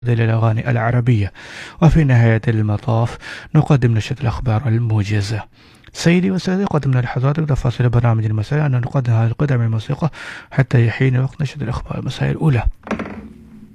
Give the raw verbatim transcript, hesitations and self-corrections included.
للأغاني العربية. وفي نهاية المطاف نقدم نشرة الأخبار الموجزة. سيدي وسادتي، قدمنا لحضراتكم تفاصيل برنامج المساء، أن نقدم هذه القطع من الموسيقى حتى يحين وقت نشرة الأخبار المساء الأولى.